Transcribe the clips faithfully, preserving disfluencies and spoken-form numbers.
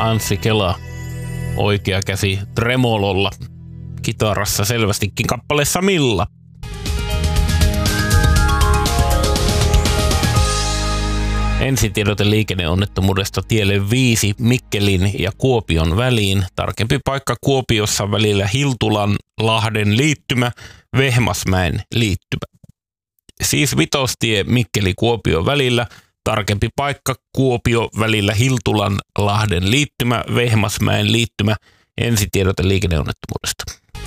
Anssi Kela, oikea käsi tremololla, kitarassa selvästikin kappaleessa Milla. Ensitiedote liikenneonnettomuudesta tielle viisi Mikkelin ja Kuopion väliin. Tarkempi paikka Kuopiossa välillä Hiltulan Lahden liittymä, Vehmasmäen liittymä. Siis vitostie Mikkeli-Kuopio välillä. Tarkempi paikka Kuopio välillä Hiltulan Lahden liittymä, Vehmasmäen liittymä. Ensitiedote liikenneonnettomuudesta.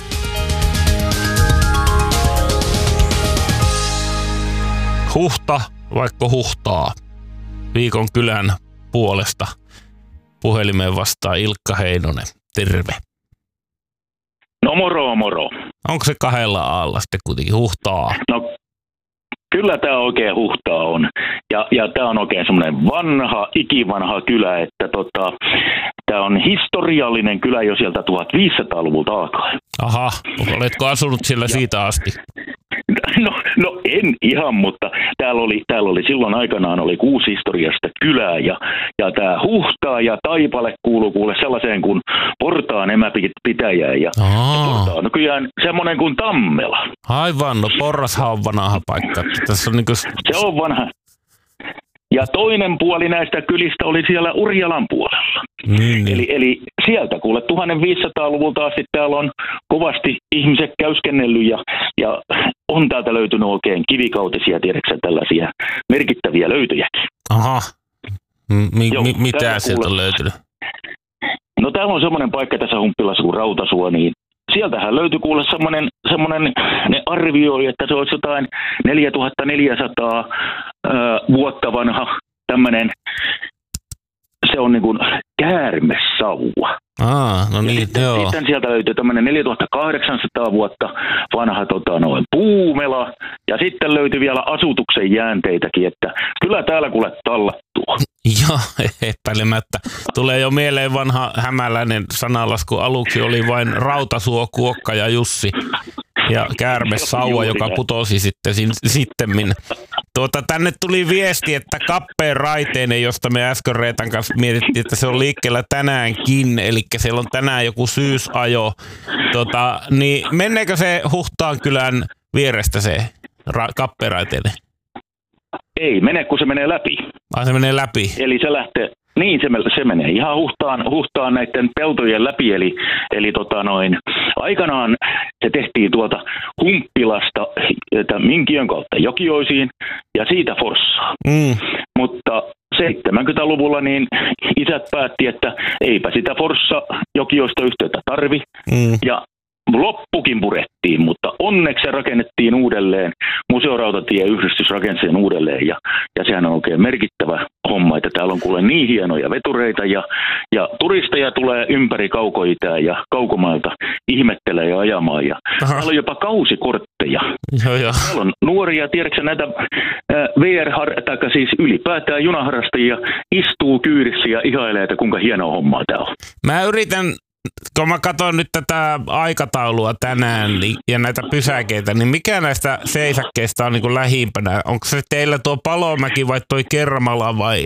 Huhta vaikka huhtaa. Viikon kylän puolesta puhelimeen vastaa Ilkka Heinonen. Terve. No moro moro. Onko se kahdella aalla sitten kuitenkin huhtaa? No kyllä tämä oikein huhtaa on. Ja, ja tämä on oikein semmoinen vanha, ikivanha kylä, että tota, tämä on historiallinen kylä jo sieltä tuhatviisisataaluvulta alkaen. Aha, oletko asunut siellä ja siitä asti? No, no en ihan, mutta täällä oli, täällä oli silloin aikanaan oli kuusi historiasta kylää ja, ja tämä Huhtaa ja Taipale kuuluu kuule sellaiseen kuin Portaan emäpitäjään ja, ja Portaa on nykyään semmoinen kuin Tammela. Aivan, no Porrashan on vanha paikka. Tässä on niin kuin... Se on vanha. Ja toinen puoli näistä kylistä oli siellä Urjalan puolella. Mm. Eli, eli sieltä kuule tuhatviisisataaluvulta asti täällä on kovasti ihmiset käyskennellyt ja, ja on täältä löytynyt oikein kivikautisia, tiedätkö tällaisia merkittäviä löytöjäkin. Aha. Mi- Joo, mi- mitä sieltä kuule... on löytynyt? No täällä on semmoinen paikka tässä Humppilassa kuin Rautasuo, niin sieltähän löytyi kuule semmoinen, semmoinen, ne arvioi, että se olisi jotain neljätuhattaneljäsataa äh, vuotta vanha tämmöinen, se on niin kuin käärmesauva. Aa, no niin, sitten, joo. Sitten sieltä löytyy tämmöinen neljätuhattakahdeksansataa vuotta vanha tota, noin puumela, ja sitten löytyi vielä asutuksen jäänteitäkin, että kyllä täällä kuule tallattua. Joo, epäilemättä. Tulee jo mieleen vanha hämäläinen sanalasku. Aluksi oli vain Rautasuo, Kuokka ja Jussi ja käärmesauva, joka putosi sitten sittemmin. Tuota, tänne tuli viesti, että Kappeen raiteinen, josta me äsken Reetan kanssa mietittiin, että se on liikkeellä tänäänkin, eli siellä on tänään joku syysajo. Tuota, niin menneekö se Huhtaan kylän vierestä se ra- Kappeen raiteinen? Ei mene, kun se menee läpi. Ah, se menee läpi. Eli se lähtee, niin se, se menee ihan huhtaan, huhtaan näiden peltojen läpi, eli, eli tota noin, aikanaan se tehtiin tuolta Humppilasta Minkiön kautta Jokioisiin ja siitä Forssaan. Mm. Mutta seitsemänkymmentäluvulla niin isät päätti, että eipä sitä Forssa-Jokioista yhteyttä tarvi mm. ja loppukin purettiin, mutta onneksi se rakennettiin uudelleen. Museorautatieyhdistys rakensi sen uudelleen ja, ja sehän on oikein merkittävä homma, että täällä on kuule niin hienoja vetureita ja, ja turisteja tulee ympäri kaukoitää ja kaukomailta ihmettelee ja ajamaan. Ja täällä on jopa kausikortteja. Joo, joo. Täällä on nuoria, tiedätkö näitä V R, tai siis ylipäätään junaharrastajia, istuu kyydissä ja ihailee, että kuinka hienoa hommaa tää on. Mä yritän... Kun mä katson nyt tätä aikataulua tänään ja näitä pysäkeitä, niin mikä näistä seisakkeista on niin kuin lähimpänä? Onko se teillä tuo Palomäki vai toi Kermala vai?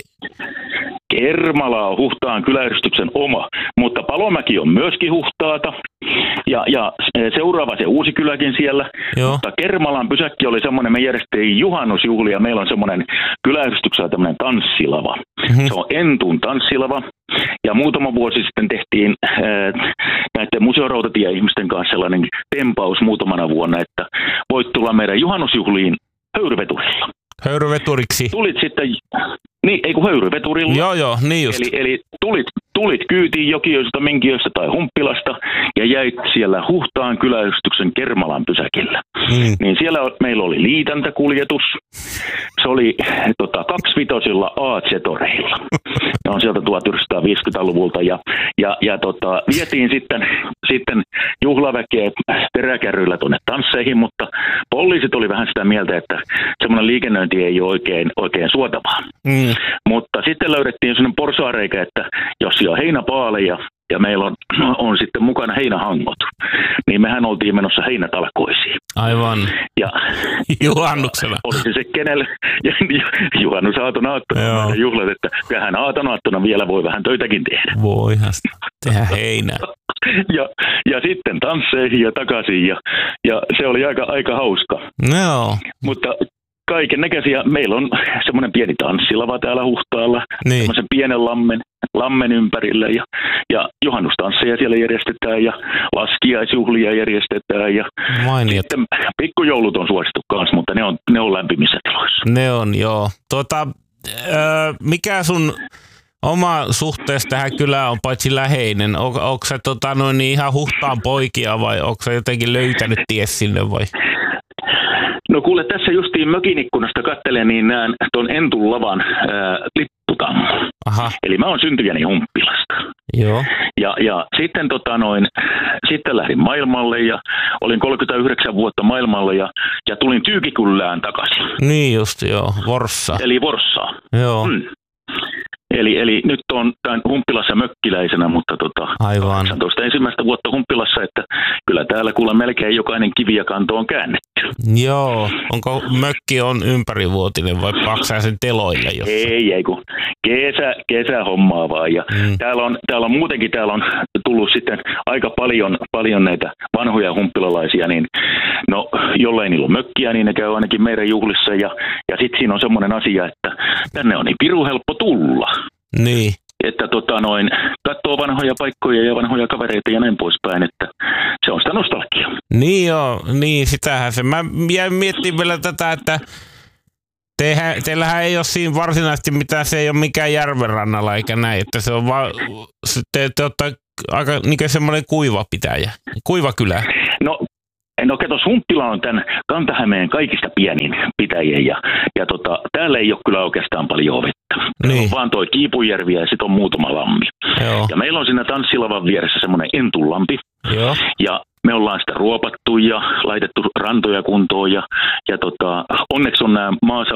Kermala on Huhtaan kyläyhdistyksen oma, mutta Palomäki on myöskin Huhtaata ja, ja seuraava se uusi kyläkin siellä. Joo. Mutta Kermalan pysäkki oli semmoinen, me järjestettiin juhannusjuhlia, meillä on semmoinen kyläyhdistyksellä tämmöinen tanssilava. Mm-hmm. Se on Entun tanssilava ja muutama vuosi sitten tehtiin äh, näiden museorautatieihmisten kanssa sellainen tempaus muutamana vuonna, että voit tulla meidän juhannusjuhliin höyryveturilla. Höyryveturiksi? Tulit sitten, niin ei kun höyryveturilla. Joo joo, niin just. Eli, eli tulit, tulit kyytiin Jokioista, Minkiöstä tai Humppilasta ja jäit siellä Huhtaan kyläyhdistyksen Kermalan pysäkillä. Mm. Niin siellä meillä oli liitäntäkuljetus. Se oli tota, kaksivitosilla A Z-toreilla. Ne on sieltä tuhatyhdeksänsataaviisikymmentäluvulta ja, ja, ja tota, vietiin sitten, sitten juhlaväkeä peräkärryillä tuonne tansseihin, mutta poliisit oli vähän sitä mieltä, että semmoinen liikennöinti ei ole oikein, oikein suotavaa. Mm. Mutta sitten löydettiin sellainen porsaareikä, että jos siellä on heinäpaaleja ja meillä on, on sitten mukana heinähangot, niin mehän oltiin menossa heinätalkoisiin. Aivan. Ja juhannuksena. Olisi se kenelle, juhannus aatonaattona juhlat, että kyllähän aatonaattona vielä voi vähän töitäkin tehdä. Voihan tehdä heinää. Ja, ja sitten tansseihin ja takaisin, ja, ja se oli aika, aika hauska. No. Mutta kaiken näköisiä, meillä on semmoinen pieni tanssilava täällä Huhtaalla, niin. Semmoisen pienen lammen, lammen ympärillä, ja, ja juhannustansseja siellä järjestetään, ja laskiaisjuhlia järjestetään, ja Mainiot. Sitten pikkujoulut on suosittu kanssa, mutta ne on, ne on lämpimissä tiloissa. Ne on, joo. Tuota, öö, mikä sun oma suhteessa tähän kylään on paitsi läheinen? On, onko sä tota, noin, niin ihan Huhtaan poikia vai onko sä jotenkin löytänyt ties sinne vai? No kuule, tässä justiin mökin ikkunasta katselen, niin näen tuon Entun lavan ää, lipputammo. Aha. Eli mä oon syntyjäni Humppilasta. Joo. Ja, ja sitten, tota noin, sitten lähdin maailmalle ja olin kolmekymmentäyhdeksän vuotta maailmalla ja, ja tulin Tyykikylään takaisin. Niin just, joo. Vorssa. Eli Vorssaa. Joo. Mm. Eli, eli nyt on tämän Humppilassa mökkiläisenä, mutta tota, aivan. kahdeksantoista ensimmäistä vuotta Humppilassa, että kyllä täällä kuule melkein jokainen kivi ja kanto on käännetty. Joo. Onko mökki on ympärivuotinen vai paksaa sen teloille jossain? Ei, ei kun kesä, kesähommaa vaan. Ja mm. täällä, on, täällä on muutenkin täällä on tullut sitten aika paljon, paljon näitä vanhoja humppilalaisia, niin no jollei niillä on mökkiä, niin ne käy ainakin meidän juhlissa. Ja, ja sitten siinä on semmoinen asia, että tänne on niin pirun helppo tulla. Niin. Että tota noin, katsoo vanhoja paikkoja ja vanhoja kavereita ja näin poispäin, että se on sitä nostalgiaa. Niin joo, niin sitähän se. Mä jäin miettimään vielä tätä, että tehän, teillähän ei ole siinä varsinaisesti mitään, se ei ole mikään järven rannalla eikä näin, että se on vaan, te, te olette aika niin semmoinen kuiva pitäjä, kuiva kylä. No. No katos, Humppila on tämän Kanta-Hämeen kaikista pienin pitäjiä ja, ja tota, täällä ei ole kyllä oikeastaan paljon vettä. Niin. On vaan toi Kiipujärvi ja sitten on muutama lammi. Joo. Ja meillä on siinä tanssilavan vieressä semmoinen Entunlampi. Joo. Ja me ollaan sitä ruopattu ja laitettu rantoja kuntoon ja, ja tota, onneksi on nämä maasa